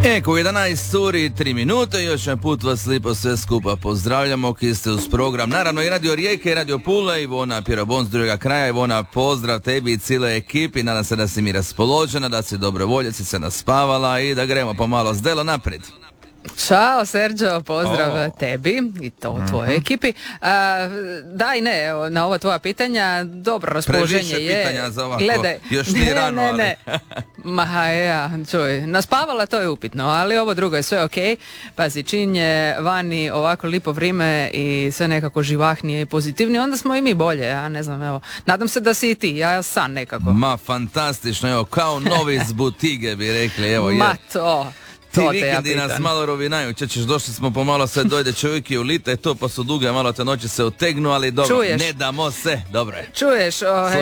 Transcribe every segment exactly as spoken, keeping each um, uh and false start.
Eko, u jedanaest sati tri minute, još jedan put vas lijepo sve skupa pozdravljamo, ki ste uz program, naravno i Radio Rijeke, i Radio Pula, Ivona Pirobon s druga kraja. Ivona, pozdrav tebi i cijele ekipi, nadam se da si mi raspoložena, da si dobro volje, si se naspavala i da gremo pomalo s delo naprijed. Ćao Serđo, pozdrav oh. tebi i to u tvojoj mm-hmm. ekipi. A, da i ne, evo, na ova tvoja pitanja, dobro raspoloženje je. Previše pitanja za ovako, gledaj, još nije ne, rano, ne, ali... ne. Ma ja, čuj, naspavala to je upitno, ali ovo drugo je sve ok. Pazi, čin je vani ovako lipo vrijeme i sve nekako živahnije i pozitivnije, onda smo i mi bolje, ja ne znam, evo. Nadam se da si i ti, ja sam nekako. Ma, fantastično, evo, kao novi iz butige bi rekli, evo. Ma to... Ti vikendi ja nas malo rovinaju, čećeš, došli smo pomalo, sve dojde čovjek i ulita i to, pa su duge, malo te noći se otegnu, ali dobro, čuješ, ne damo se, dobro je. Čuješ, ovaj,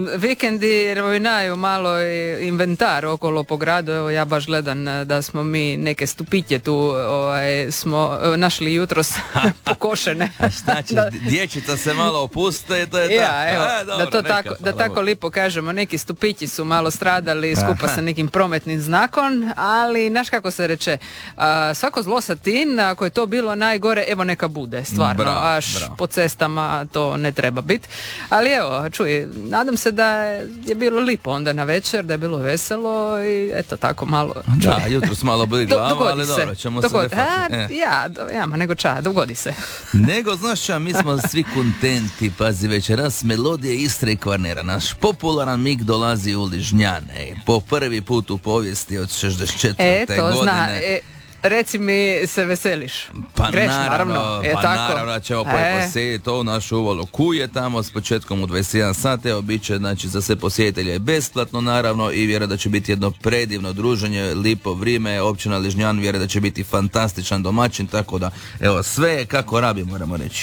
vikendi rovinaju malo inventar okolo po gradu, evo ja baš gledam da smo mi neke stupitje tu ovaj, smo našli jutros pokošene. A šta ćeš, dječica se malo opuste, to je to. Ja, evo, A, dobro, da to neka, tako, da tako lipo kažemo, neki stupići su malo stradali skupa sa nekim prometnim znakom, ali znaš kako se reče, a, svako zlo sa tin, ako je to bilo najgore, evo neka bude, stvarno, bravo, až bravo. Po cestama to ne treba biti. Ali evo, čuj, nadam se da je bilo lipo onda na večer, da je bilo veselo i eto tako malo. Čuj. Da, jutro smo malo bili glavo, ali se. dobro, ćemo dogodi. se defati. E. Ja, do, ja, ma nego ča, dogodi se. Nego, znaš ča, mi smo svi kontenti, pazi, večeras melodije Istre i Kvarnera, naš popularan mig dolazi u Ližnjane, po prvi put u povijesti od šezdeset četvrte Eto, godine. Zna, e, reci mi, se veseliš? Pa Greš, naravno, naravno, je pa tako. naravno ćemo e. posjetiti to u našu uvolu Kuje tamo s početkom u dvadeset jedan sat, evo bit će, znači, za sve posjetitelje besplatno naravno i vjerujem da će biti jedno predivno druženje, lipo vrijeme, općina Ližnjan vjerujem da će biti fantastičan domaćin, tako da evo sve je kako rabi, moramo reći.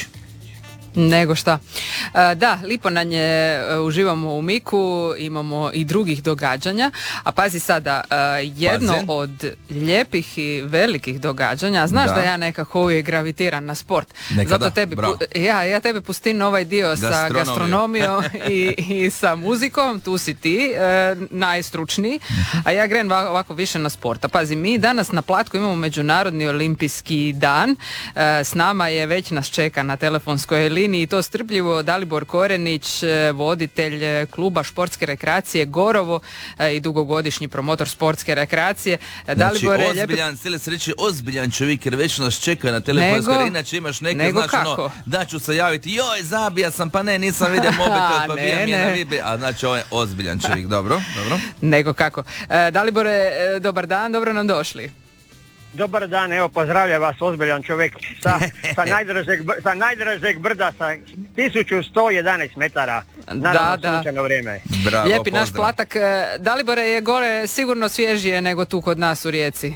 Nego šta. E, da, lipo nam je, uživamo u Miku, imamo i drugih događanja, a pazi sada, e, jedno pazi. Od lijepih i velikih događanja, znaš da, da ja nekako uvijek gravitiram na sport. Nekada, zato tebi, pu, ja, ja tebe pustim ovaj dio sa gastronomijom i, i sa muzikom, tu si ti, e, najstručniji, a ja grem ovako više na sport. A pazi, mi danas na Platku imamo Međunarodni olimpijski dan, e, s nama je, već nas čeka na telefonskoj liniji i to strpljivo Dalibor Korenić, voditelj kluba športske rekreacije Gorovo i dugogodišnji promotor sportske rekreacije. Znači, Dalibor je ozbiljan, lijepi... cijeli se reći ozbiljan čovjek jer već nas čeka na telefonskoj, jer inače imaš neke, znači ono, da ću se javiti, joj, zabija sam, pa ne, nisam vidio mobitel, pa bija mi na vibi, a znači ovo je ozbiljan čovjek, dobro, dobro. Nego kako. E, Dalibore, dobar dan, dobro nam došli. Dobar dan, evo pozdravlja vas ozbiljan čovjek sa, sa, najdražeg, sa najdražeg brda sa tisuću sto jedanaest metara. Naravno, da, sunčano vrijeme. Bravo, lijepi pozdrav. Naš Platak. Dalibore, je gore sigurno svježije nego tu kod nas u Rijeci.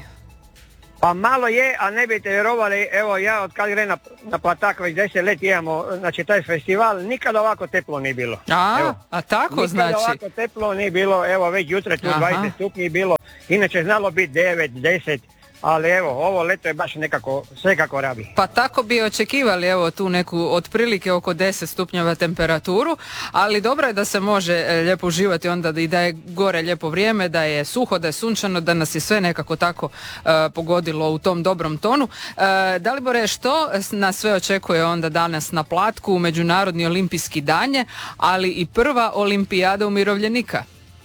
Pa malo je, a ne biste vjerovali, evo ja od kad gre na, na Platak već deset let imamo, znači taj festival, nikada ovako teplo nije bilo. A, evo, a tako nikada znači? Nikada ovako teplo nije bilo, evo već jutra tu dvadeset stupnji bilo, inače znalo biti devet, deset. Ali evo, ovo leto je baš nekako, sve kako rabi. Pa tako bi očekivali, evo tu neku otprilike oko deset stupnjeva temperaturu, ali dobro je da se može lijepo uživati onda i da je gore lijepo vrijeme, da je suho, da je sunčano, da nas je sve nekako tako uh, pogodilo u tom dobrom tonu. Uh, Dalibore, što nas sve očekuje onda danas na Platku, Međunarodni olimpijski danje, ali i prva olimpijada umirovljenika?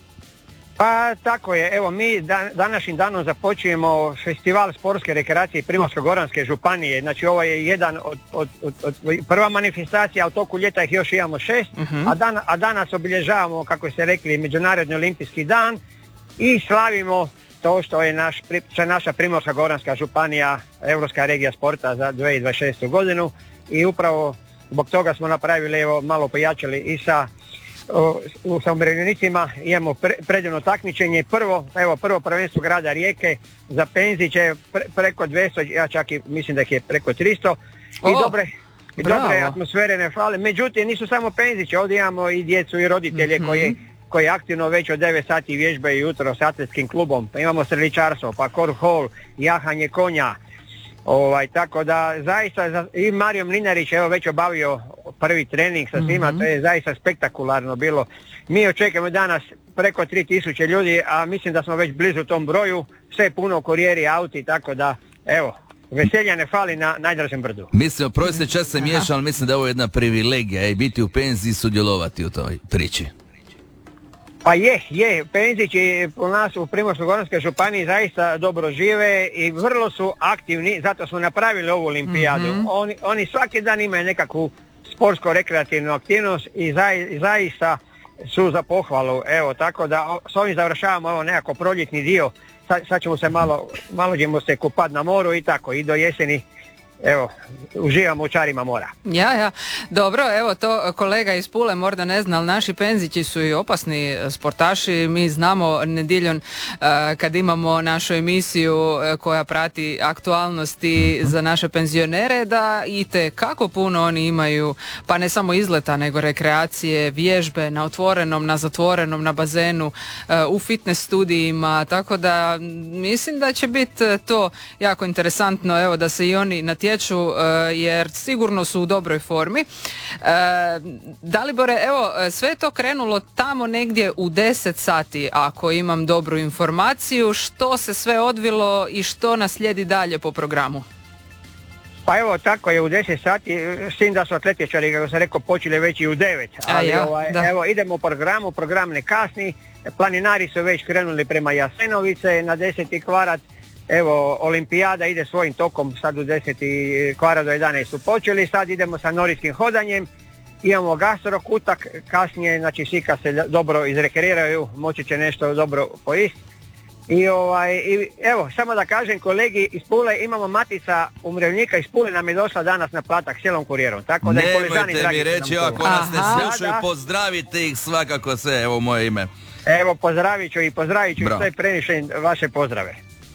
Pa tako je, evo mi dan, današnjim danom započujemo festival sportske rekreacije Primorsko-goranske županije, znači ovo je jedan od, od, od, od prva manifestacija, a u toku ljeta ih još imamo šest, uh-huh. a, dan, a danas obilježavamo, kako ste rekli, Međunarodni olimpijski dan i slavimo to što je naš, što je naša Primorsko-goranska županija, Europska regija sporta za dvije tisuće dvadeset šestu godinu i upravo zbog toga smo napravili, evo malo pojačali i sa U, sa umirovljenicima, imamo pre, predivno takmičenje, prvo, evo prvo prvenstvo grada Rijeke za penziće pre, preko dvjesto, ja čak i mislim da ih je preko tristo i oh, dobre, i dobre atmosfere ne fale, međutim nisu samo penziće, ovdje imamo i djecu i roditelje mm-hmm. koji, koji aktivno već od devet sati vježbaju jutro s atletskim klubom, pa imamo streličarstvo, pa korfball, jahanje konja. Ovaj, tako da zaista i Mario Mlinarić evo već obavio prvi trening sa svima, mm-hmm. to je zaista spektakularno bilo. Mi očekujemo danas preko tri tisuće ljudi, a mislim da smo već blizu tom broju, sve puno kurijeri, auti, tako da, evo, veselja ne fali na najdražem brdu. Mislim, prosti čas se miješa, ali mislim da je ovo jedna privilegija i biti u penziji i sudjelovati u toj priči. Pa je, je, penzići u nas u Primorsko-goranskoj županiji zaista dobro žive i vrlo su aktivni, zato smo napravili ovu olimpijadu. Mm-hmm. Oni, oni svaki dan imaju nekakvu sportsko-rekreativnu aktivnost i, za, i zaista su za pohvalu. Evo, tako da s ovim završavamo ovo nekako proljetni dio. Sad, sad ćemo se malo, malo ćemo se kupati na moru i tako, i do jeseni. Evo, uživamo u čarima mora. Ja, ja. Dobro, evo to kolega iz Pule možda ne zna, ali naši penzići su i opasni sportaši. Mi znamo nedjeljom uh, kad imamo našu emisiju uh, koja prati aktualnosti za naše penzionere, da i te kako puno oni imaju, pa ne samo izleta, nego rekreacije, vježbe na otvorenom, na zatvorenom, na bazenu, uh, u fitness studijima, tako da mislim da će biti to jako interesantno, evo, da se i oni natječu, jer sigurno su u dobroj formi. Dalibore, evo, sve je to krenulo tamo negdje u deset sati, ako imam dobru informaciju. Što se sve odvilo i što nas slijedi dalje po programu? Pa evo, tako je, u deset sati, s tim da su atletičari, kako sam rekao, počeli već i u devet. Ali ja, ovaj, evo, idemo u programu, program ne kasni. Planinari su već krenuli prema Jasenovice na deseti kvadrat. Evo, olimpijada ide svojim tokom, sad u deseti kvadrat do jedanaest su počeli, sad idemo sa norijskim hodanjem, imamo gastrokutak, kasnije, znači svi kad se dobro izrekreiraju, moći će nešto dobro pojist. I ovaj, i, evo, samo da kažem kolegi iz Pule, imamo matica umirovljenika iz Pule, nam je došla danas na platak cijelom kurijerom. Tako da nemojte mi reći, ako nas ne slušaju, pozdravite ih svakako sve, evo moje ime. Evo, pozdravit ću i pozdravit ću i sve prenišem vaše pozdrave.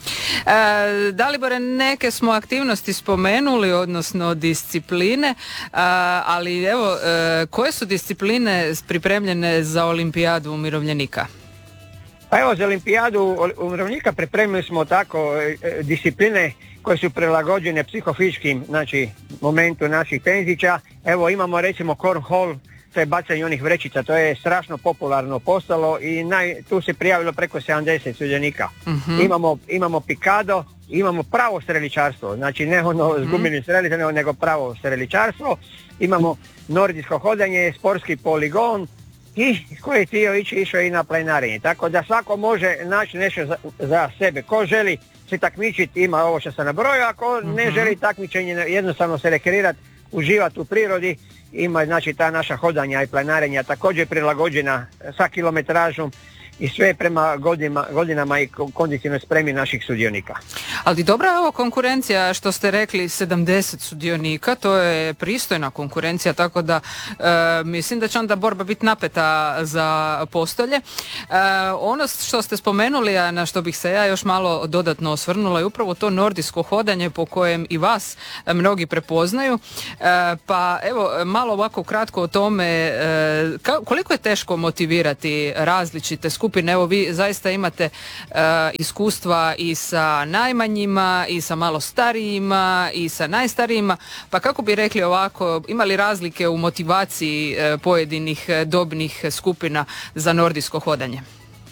E, Dalibore, neke smo aktivnosti spomenuli, odnosno discipline, e, ali evo, e, koje su discipline pripremljene za olimpijadu umirovljenika? Pa evo, za olimpijadu umirovljenika pripremili smo tako e, discipline koje su prilagođene psihofizičkim, znači, momentu naših penzića. Evo, imamo recimo cornhole, to je bacanje onih vrećica, to je strašno popularno postalo i naj, tu se prijavilo preko sedamdeset sudionika. Uh-huh. Imamo, imamo pikado, imamo pravo streličarstvo, znači ne ono s gumenim strelicama, nego pravo streličarstvo. Imamo nordijsko hodanje, sportski poligon i koji je htio ići, išao i na plenarenje. Tako da svako može naći nešto za, za sebe. Ko želi se takmičiti, ima ovo što sam nabrojio, ako uh-huh. ne želi takmičenje, jednostavno se rekreirati, uživati u prirodi, ima znači ta naša hodanja i planarenja također prilagođena sa kilometražom i sve prema godinama, godinama i kondicionalnoj spremi naših sudionika. Ali dobra je ovo konkurencija, što ste rekli, sedamdeset sudionika, to je pristojna konkurencija, tako da e, mislim da će onda borba biti napeta za postolje. E, ono što ste spomenuli, a na što bih se ja još malo dodatno osvrnula, je upravo to nordijsko hodanje po kojem i vas mnogi prepoznaju. E, pa evo, malo ovako kratko o tome, e, ka, koliko je teško motivirati različite skupine. Evo, vi zaista imate uh, iskustva i sa najmanjima i sa malo starijima i sa najstarijima, pa kako bi rekli ovako, ima li razlike u motivaciji uh, pojedinih uh, dobnih skupina za nordijsko hodanje?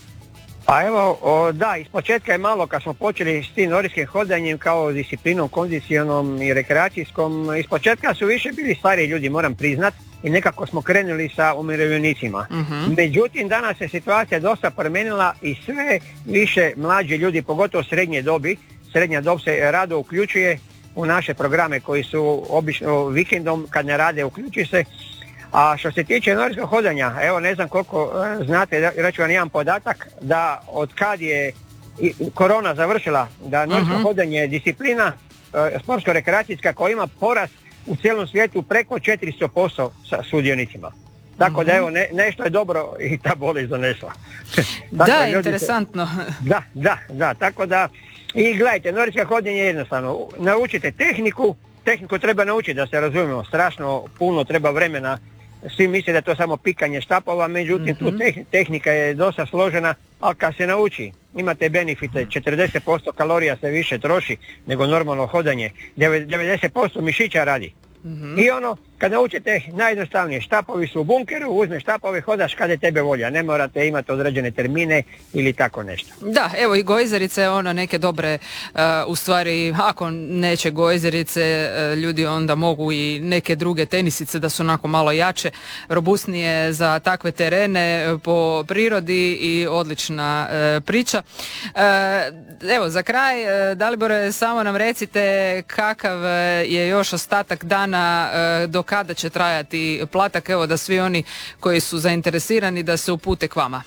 Pa evo, o, da, iz početka je malo kad smo počeli s tim nordijskim hodanjem kao disciplinom kondicionalnom i rekreacijskom, iz početka su više bili stariji ljudi, moram priznat, i nekako smo krenuli sa umirovljenicima. Uh-huh. Međutim, danas se situacija dosta promijenila i sve više mlađi ljudi, pogotovo srednje dobi, srednja dob se rado uključuje u naše programe koji su obično vikendom, kad ne rade, uključuje se. A što se tiče nordijskog hodanja, evo ne znam koliko znate, reću vam jedan podatak, da od kad je korona završila, da nordijsko uh-huh. hodanje je disciplina sportsko-rekreacijska koja ima porast u cijelom svijetu preko četiristo posto sa sudionicima. Tako uh-huh. da evo, ne, nešto je dobro i ta bolest donesla. Da, interesantno. Se, da, da, da, tako da, i gledajte, nordijsko hodanje je jednostavno, naučite tehniku, tehniku treba naučiti, da se razumijemo, strašno puno treba vremena, svi misle da je to samo pikanje štapova, međutim mm-hmm. tu teh- tehnika je dosta složena, ali kad se nauči, imate benefite, četrdeset posto kalorija se više troši nego normalno hodanje, devedeset posto mišića radi. Mm-hmm. I ono, kad naučite, najjednostavnije, štapovi su u bunkeru, uzmeš štapove, hodaš kada je tebe volja, ne morate imati određene termine ili tako nešto. Da, evo i gojzerice, ono neke dobre, uh, u stvari, ako neće gojzerice, uh, ljudi onda mogu i neke druge tenisice da su onako malo jače, robustnije za takve terene uh, po prirodi i odlična uh, priča. Uh, evo, za kraj, uh, Dalibore, samo nam recite kakav je još ostatak dana, uh, do kada će trajati Platak, evo da svi oni koji su zainteresirani da se upute k vama.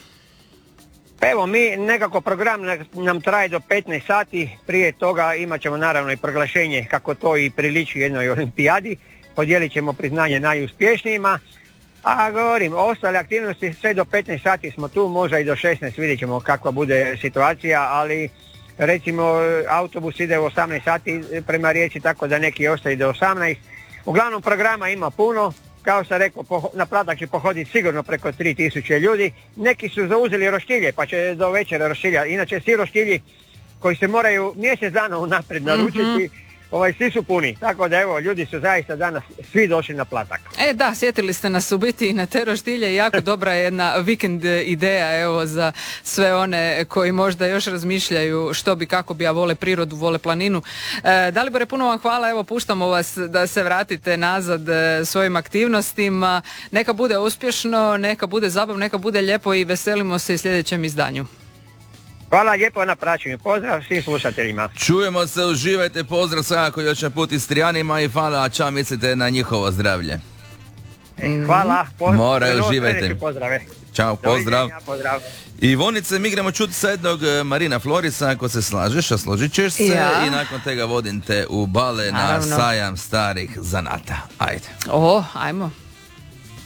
Pa evo, mi nekako program nam traje do petnaest sati, prije toga imat ćemo naravno i proglašenje kako to i priliči jednoj olimpijadi, podijelit ćemo priznanje najuspješnijima, a govorim, ostale aktivnosti sve do petnaest sati smo tu, možda i do šesnaest, vidjet ćemo kakva bude situacija, ali recimo autobus ide u osamnaest sati prema Rijeci, tako da neki ostaju do osamnaest. Uglavnom programa ima puno, kao sam rekao, na Platak će pohoditi sigurno preko tri tisuće ljudi. Neki su zauzeli roštilje, pa će do večera roštilja. Inače, svi roštilji koji se moraju mjesec dana unaprijed naručiti, mm-hmm. ovaj, svi su puni. Tako da evo, ljudi su zaista danas svi došli na Platak. E da, sjetili ste nas u biti i na te roštilje, jako dobra je jedna vikend ideja, evo, za sve one koji možda još razmišljaju što bi, kako bi, a vole prirodu, vole planinu. E, Dalibore, puno vam hvala, evo, puštamo vas da se vratite nazad e, svojim aktivnostima. Neka bude uspješno, neka bude zabavno, neka bude lijepo i veselimo se i sljedećem izdanju. Hvala lijepo na praćenju. Pozdrav svim slušateljima. Čujemo se, uživajte, pozdrav svakako još jedan put Istrijanima i hvala, a ča mislite na njihovo zdravlje. E, hvala. Pozdrav. Moraju, uživajte. Pozdrave. Ćao, pozdrav. pozdrav. Ivonice, mi gremo čuti sa jednog Marina Florisa, ako se slažeš, a složit ćeš se, ja. I nakon tega vodim te u Bale, naravno, na sajam starih zanata. Ajde. O, ajmo.